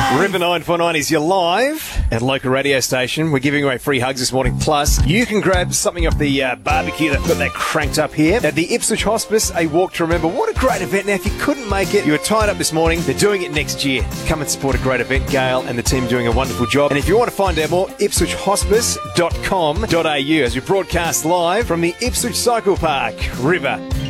River 949 is your live at local radio station. We're giving away free hugs this morning. Plus, you can grab something off the barbecue. They've got that cranked up here. At the Ipswich Hospice, a walk to remember. What a great event. Now, if you couldn't make it, you were tied up this morning, they're doing it next year. Come and support a great event. Gail and the team are doing a wonderful job. And if you want to find out more, ipswichhospice.com.au as we broadcast live from the Ipswich Cycle Park. River.